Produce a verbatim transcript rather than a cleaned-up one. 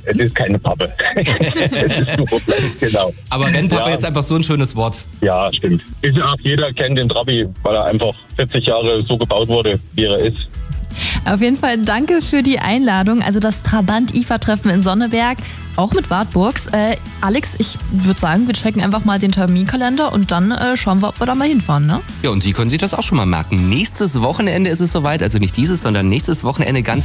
es ist keine Pappe. Es ist nur Blech, genau. Aber Rennpappe Ja. ist einfach so ein schönes Wort. Ja, stimmt. Ist ja auch, jeder kennt den Trabi, weil er einfach vierzig Jahre so gebaut wurde, wie er ist. Auf jeden Fall danke für die Einladung. Also das Trabant-I F A-Treffen in Sonneberg, auch mit Wartburgs. Äh, Alex, ich würde sagen, wir checken einfach mal den Terminkalender und dann äh, schauen wir, ob wir da mal hinfahren, ne? Ja, und Sie können sich das auch schon mal merken. Nächstes Wochenende ist es soweit, also nicht dieses, sondern nächstes Wochenende ganz